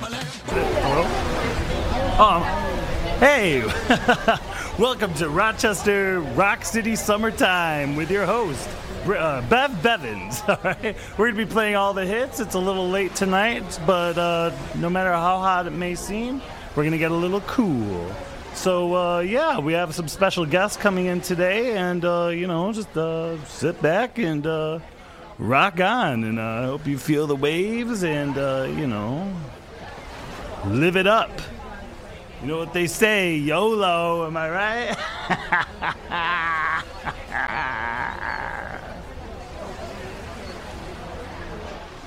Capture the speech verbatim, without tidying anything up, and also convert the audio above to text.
Hello? Oh, hey! Welcome to Rochester Rock City Summertime with your host, uh, Bev Bevins. All right, we're gonna be playing all the hits. It's a little late tonight, but uh, no matter how hot it may seem, we're gonna get a little cool. So uh, yeah, we have some special guests coming in today, and uh, you know, just uh, sit back and uh, rock on, and I uh, hope you feel the waves and uh, you know, live it up. You know what they say, YOLO, am I right?